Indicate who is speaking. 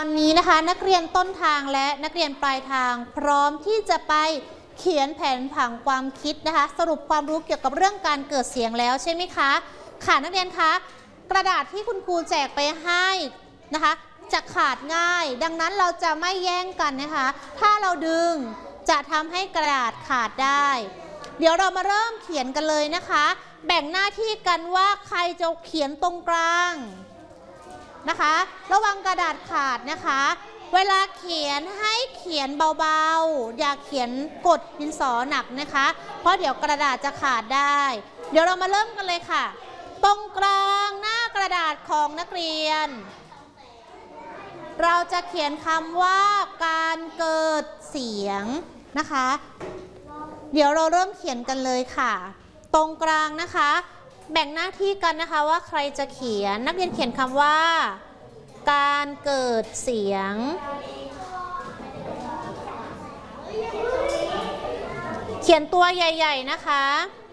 Speaker 1: นี้นะคะนักเรียนต้นทางและนักเรียนปลายทางพร้อมที่จะไปเขียนแผนผังความคิดนะคะสรุปความรู้เกี่ยวกับเรื่องการเกิดเสียงแล้วใช่ไหมคะค่ะนักเรียนคะกระดาษที่คุณครูแจกไปให้นะคะจะขาดง่ายดังนั้นเราจะไม่แย่งกันนะคะถ้าเราดึงจะทำให้กระดาษขาดได้เดี๋ยวเรามาเริ่มเขียนกันเลยนะคะแบ่งหน้าที่กันว่าใครจะเขียนตรงกลางนะคะระวังกระดาษขาดนะคะเวลาเขียนให้เขียนเบาๆอย่าเขียนกดดินสอหนักนะคะเพราะเดี๋ยวกระดาษจะขาดได้เดี๋ยวเรามาเริ่มกันเลยค่ะตรงกลางหน้ากระดาษของนักเรียนเราจะเขียนคำว่าการเกิดเสียงนะคะเดี๋ยวเราเริ่มเขียนกันเลยค่ะตรงกลางนะคะแบ่งหน้าที่กันนะคะว่าใครจะเขียนนักเรียนเขียนคำว่าการเกิดเสียงเขียนตัวใหญ่ๆนะคะ